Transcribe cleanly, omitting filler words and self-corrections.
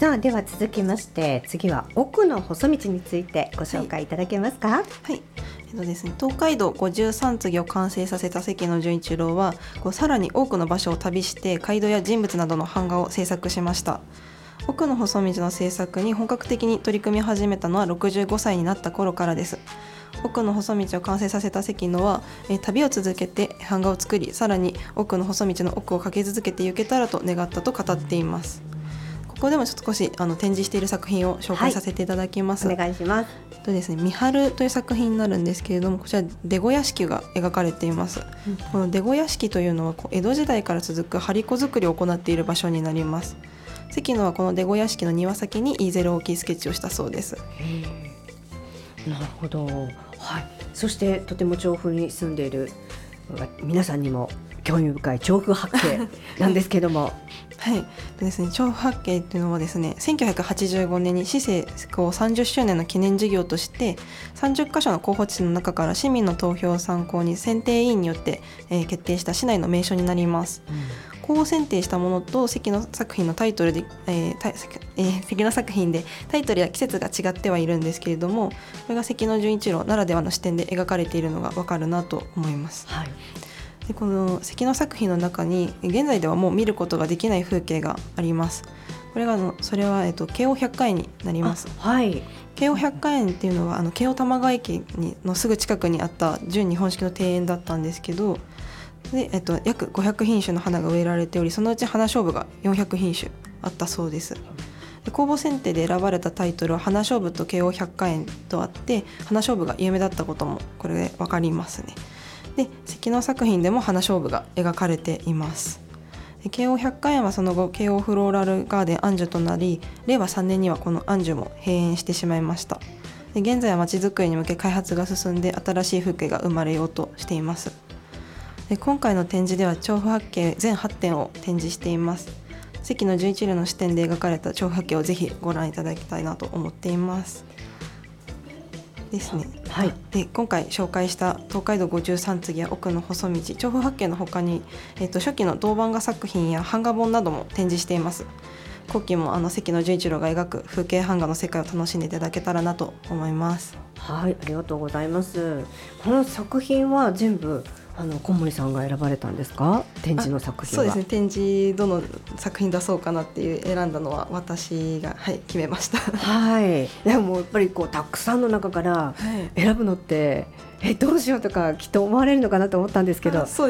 さあでは続きまして次は奥の細道についてご紹介いただけますか？ はい、ですね、東海道53次を完成させた関野純一郎はさらに多くの場所を旅して街道や人物などの版画を制作しました。奥の細道の制作に本格的に取り組み始めたのは65歳になった頃からです。奥の細道を完成させた関野は、旅を続けて版画を作り、さらに奥の細道の奥を駆け続けて行けたらと願ったと語っています。ここでも少し展示している作品を紹介させていただきます。 お願いします。 ですね、見張るという作品になるんですけれども、こちら出子屋敷が描かれています。この出子屋敷というのは江戸時代から続く張り子作りを行っている場所になります。関野はこの出子屋敷の庭先にイーゼル大きいスケッチをしたそうです。 なるほど、はい、そしてとても調布に住んでいる皆さんにも興味深い調布八景なんですけどもはいですね、調布八景というのはですね、1985年に市政30周年の記念事業として30カ所の候補地の中から市民の投票を参考に選定委員によって、決定した市内の名所になります。候補選定したものと関の作品のタイトルで、関の作品でタイトルや季節が違ってはいるんですけれども、これが関野純一郎ならではの視点で描かれているのが分かるなと思います。はい、でこの関の作品の中に現在ではもう見ることができない風景があります。それは、京王百貨園になります。 はい、 京王百貨園っていうのは京王玉川駅のすぐ近くにあった純日本式の庭園だったんですけど、で、約500品種の花が植えられており、そのうち花菖蒲が400品種あったそうです。で公募選定で選ばれたタイトルは花菖蒲と京王百貨園とあって、花菖蒲が有名だったこともこれで分かりますね。で関の作品でも花菖蒲が描かれています。で京王百貨園はその後京王フローラルガーデンアンジュとなり、令和3年にはこのアンジュも閉園してしまいました。で現在は街づくりに向け開発が進んで新しい風景が生まれようとしています。で今回の展示では調布八景全8点を展示しています。関野純一郎の視点で描かれた調布八景をぜひご覧いただきたいなと思っていますですね。はい、で今回紹介した東海道53次や奥の細道、調布八景の他に、初期の銅版画作品や版画本なども展示しています。後期も関野純一郎が描く風景版画の世界を楽しんでいただけたらなと思います。 はい、ありがとうございます。この作品は全部小森さんが選ばれたんですか？展示の作品は。 そうですね、展示どの作品出そうかなっていう選んだのは私が、決めました。 はい、でもやっぱりたくさんの中から選ぶのって、どうしようとかきっと思われるのかなと思ったんですけど、